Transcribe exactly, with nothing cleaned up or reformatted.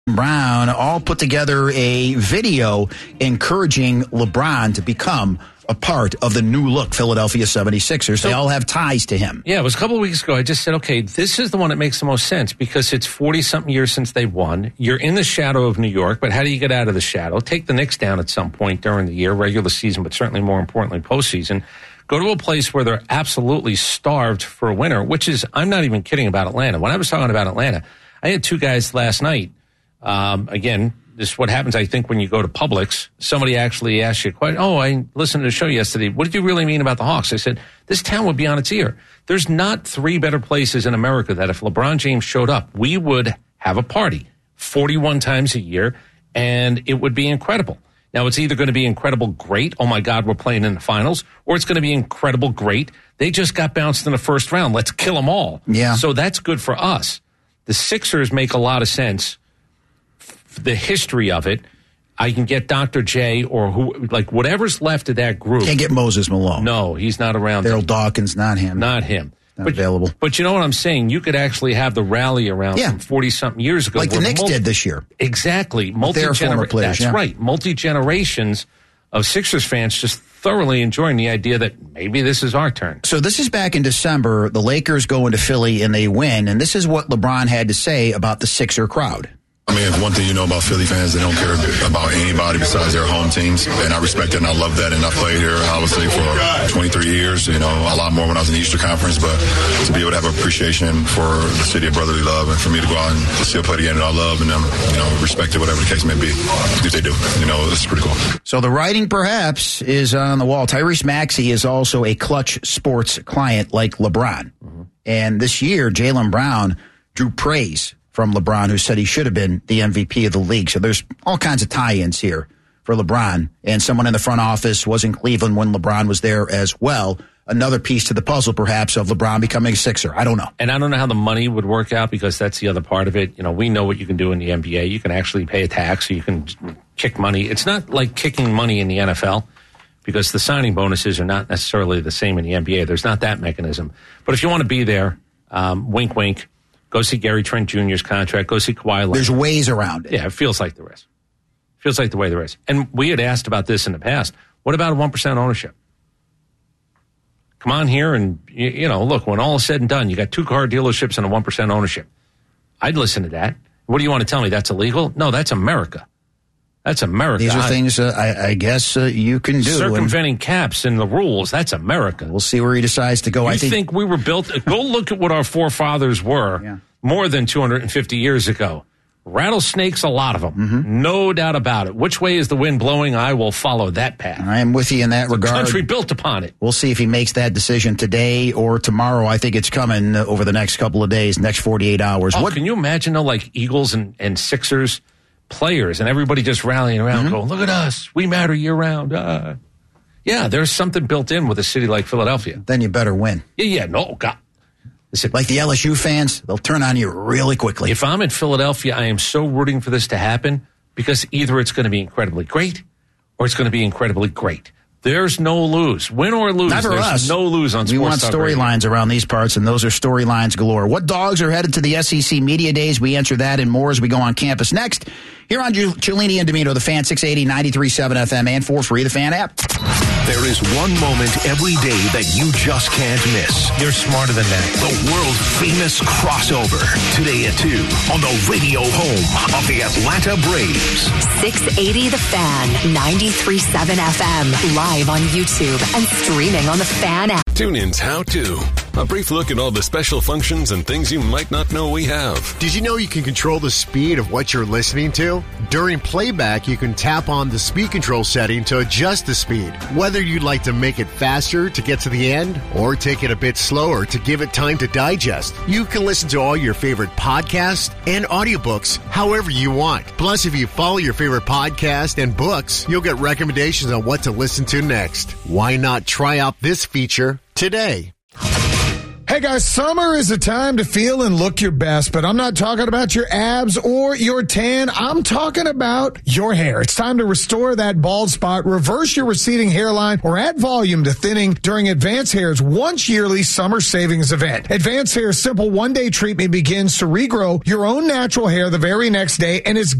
Brown all put together a video encouraging LeBron to become a part of the new look Philadelphia seventy-sixers. They all have ties to him. Yeah, it was a couple of weeks ago. I just said, okay, this is the one that makes the most sense because it's forty-something years since they won. You're in the shadow of New York, but how do you get out of the shadow? Take the Knicks down at some point during the year, regular season, but certainly more importantly, postseason. Go to a place where they're absolutely starved for a winner, which is, I'm not even kidding about Atlanta. When I was talking about Atlanta, I had two guys last night. Um, again, this is what happens, I think, when you go to Publix. Somebody actually asks you a question. Oh, I listened to the show yesterday. What did you really mean about the Hawks? I said, this town would be on its ear. There's not three better places in America that if LeBron James showed up, we would have a party forty-one times a year, and it would be incredible. Now, it's either going to be incredible great, oh, my God, we're playing in the finals, or it's going to be incredible great. They just got bounced in the first round. Let's kill them all. Yeah. So that's good for us. The Sixers make a lot of sense. The history of it, I can get Doctor J or who, like whatever's left of that group. Can't get Moses Malone. No, he's not around. Daryl Dawkins, not him. Not him. Not but, available. But you know what I'm saying? You could actually have the rally around yeah. from forty-something years ago. Like the Knicks multi- did this year. Exactly. Their former players. That's yeah. right. Multi-generations of Sixers fans just thoroughly enjoying the idea that maybe this is our turn. So this is back in December. The Lakers go into Philly and they win. And this is what LeBron had to say about the Sixer crowd. I mean, one thing you know about Philly fans, they don't care about anybody besides their home teams. And I respect it and I love that. And I played here, obviously, for twenty-three years, you know, a lot more when I was in the Eastern Conference. But to be able to have appreciation for the city of brotherly love and for me to go out and still play the game that I love and them, you know, respect it, whatever the case may be, if they do. You know, it's pretty cool. So the writing, perhaps, is on the wall. Tyrese Maxey is also a Clutch Sports client like LeBron. Mm-hmm. And this year, Jaylen Brown drew praise from LeBron, who said he should have been the M V P of the league. So there's all kinds of tie-ins here for LeBron. And someone in the front office was in Cleveland when LeBron was there as well. Another piece to the puzzle, perhaps, of LeBron becoming a Sixer. I don't know. And I don't know how the money would work out because that's the other part of it. You know, we know what you can do in the N B A. You can actually pay a tax, so you can kick money. It's not like kicking money in the N F L because the signing bonuses are not necessarily the same in the N B A. There's not that mechanism. But if you want to be there, um, wink, wink, go see Gary Trent Junior's contract. Go see Kawhi Leonard. There's ways around it. Yeah, it feels like there is. Feels like the way there is. And we had asked about this in the past. What about a one percent ownership? Come on here and, you, you know, look, when all is said and done, you got two car dealerships and a one percent ownership. I'd listen to that. What do you want to tell me? That's illegal? No, that's America. That's America. These are things uh, I, I guess uh, you can do. Circumventing caps and the rules. That's America. We'll see where he decides to go. You I think, think we were built? Go look at what our forefathers were yeah. more than two hundred fifty years ago. Rattlesnakes, a lot of them. Mm-hmm. No doubt about it. Which way is the wind blowing? I will follow that path. I am with you in that the regard. Country built upon it. We'll see if he makes that decision today or tomorrow. I think it's coming over the next couple of days, next forty-eight hours. Oh, what can you imagine, though, like Eagles and, and Sixers players and everybody just rallying around mm-hmm. going, look at us. We matter year round. Uh, yeah, there's something built in with a city like Philadelphia. Then you better win. Yeah, yeah, no, God. Listen, like the L S U fans, they'll turn on you really quickly. If I'm in Philadelphia, I am so rooting for this to happen because either it's going to be incredibly great or it's going to be incredibly great. There's no lose. Win or lose, Not for there's us. no lose on Sports We want storylines around these parts, and those are storylines galore. What dogs are headed to the S E C Media Days? We answer that and more as we go on campus next. Here on Ciullini and Domino, the Fan, six eighty, ninety-three point seven F M, and for free, the Fan app. There is one moment every day that you just can't miss. You're smarter than that. The world-famous crossover. Today at two on the radio home of the Atlanta Braves. six eighty The Fan, ninety-three point seven F M. Live on YouTube and streaming on the Fan app. TuneIn's How To. A brief look at all the special functions and things you might not know we have. Did you know you can control the speed of what you're listening to? During playback, you can tap on the speed control setting to adjust the speed. Whether you'd like to make it faster to get to the end or take it a bit slower to give it time to digest, you can listen to all your favorite podcasts and audiobooks however you want. Plus, if you follow your favorite podcast and books, you'll get recommendations on what to listen to next. Why not try out this feature today? Hey guys, summer is a time to feel and look your best, but I'm not talking about your abs or your tan. I'm talking about your hair. It's time to restore that bald spot, reverse your receding hairline, or add volume to thinning during Advanced Hair's once yearly summer savings event. Advanced Hair's simple one-day treatment begins to regrow your own natural hair the very next day and is